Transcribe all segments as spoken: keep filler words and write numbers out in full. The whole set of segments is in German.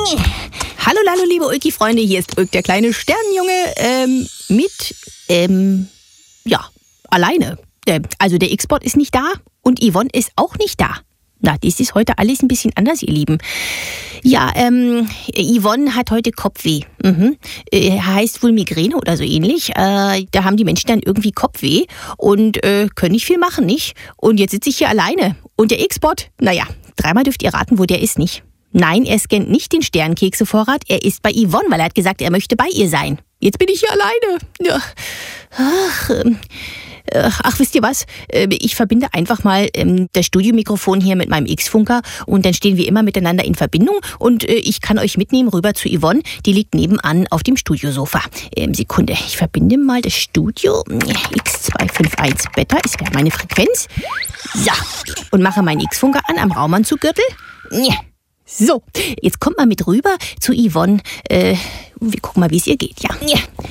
Hallo, hallo, liebe Ulki-Freunde, hier ist Ulk, der kleine Sternenjunge, ähm, mit, ähm, ja, alleine. Äh, also der X-Bot ist nicht da und Yvonne ist auch nicht da. Na, das ist heute alles ein bisschen anders, ihr Lieben. Ja, ähm, Yvonne hat heute Kopfweh. Mhm. Äh, heißt wohl Migräne oder so ähnlich. Äh, da haben die Menschen dann irgendwie Kopfweh und äh, können nicht viel machen, nicht? Und jetzt sitze ich hier alleine. Und der X-Bot, naja, dreimal dürft ihr raten, wo der ist, nicht? Nein, er scannt nicht den Sternkeksevorrat, er ist bei Yvonne, weil er hat gesagt, er möchte bei ihr sein. Jetzt bin ich hier alleine. Ja. Ach, ähm, ach, wisst ihr was? Ich verbinde einfach mal ähm, das Studiomikrofon hier mit meinem X-Funker und dann stehen wir immer miteinander in Verbindung und äh, ich kann euch mitnehmen rüber zu Yvonne, die liegt nebenan auf dem Studiosofa. Ähm, Sekunde, ich verbinde mal das Studio. X zwei fünf eins Beta ist ja meine Frequenz. So, und mache meinen X-Funker an am Raumanzuggürtel. So, jetzt kommt mal mit rüber zu Yvonne. Äh, wir gucken mal, wie es ihr geht. Ja.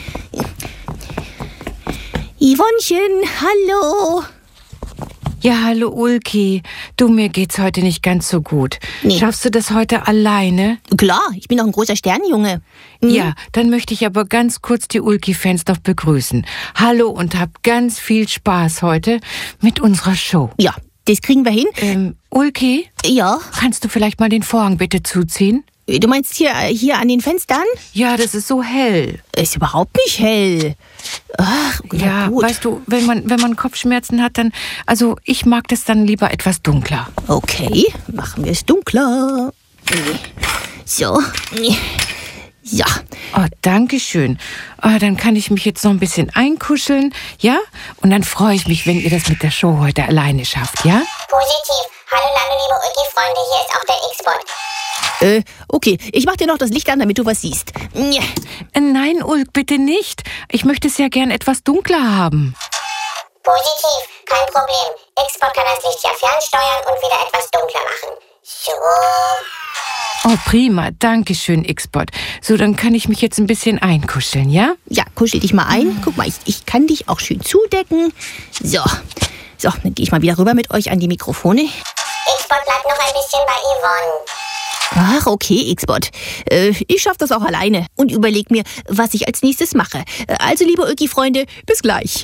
Yvonnechen, hallo. Ja, hallo Ulki. Du, mir geht's heute nicht ganz so gut. Nee. Schaffst du das heute alleine? Klar, ich bin doch ein großer Sternenjunge. Mhm. Ja, dann möchte ich aber ganz kurz die Ulki-Fans noch begrüßen. Hallo und hab ganz viel Spaß heute mit unserer Show. Ja, das kriegen wir hin. Ähm, Ulki? Ja? Kannst du vielleicht mal den Vorhang bitte zuziehen? Du meinst hier, hier an den Fenstern? Ja, das ist so hell. Ist überhaupt nicht hell. Ach, ja, gut. Weißt du, wenn man, wenn man Kopfschmerzen hat, dann, also ich mag das dann lieber etwas dunkler. Okay, machen wir es dunkler. So. Ja. Oh, danke schön. Oh, dann kann ich mich jetzt noch ein bisschen einkuscheln, ja? Und dann freue ich mich, wenn ihr das mit der Show heute alleine schafft, ja? Positiv. Hallo, hallo, liebe Ulki-Freunde, hier ist auch der X-Bot. Äh, okay, ich mach dir noch das Licht an, damit du was siehst. Äh, nein, Ulk, bitte nicht. Ich möchte es ja gern etwas dunkler haben. Positiv, kein Problem. X-Bot kann das Licht ja fernsteuern und wieder etwas dunkler machen. So. Oh, prima. Danke schön, X-Bot. So, dann kann ich mich jetzt ein bisschen einkuscheln, ja? Ja, kuschel dich mal ein. Guck mal, ich, ich kann dich auch schön zudecken. So. So, dann gehe ich mal wieder rüber mit euch an die Mikrofone. X-Bot bleibt noch ein bisschen bei Yvonne. Ach, okay, X-Bot. Äh, ich schaff das auch alleine und überleg mir, was ich als nächstes mache. Also, liebe Ulki-Freunde, bis gleich.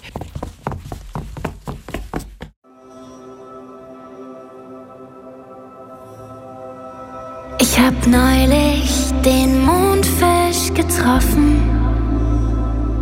Ich hab neulich den Mondfisch getroffen.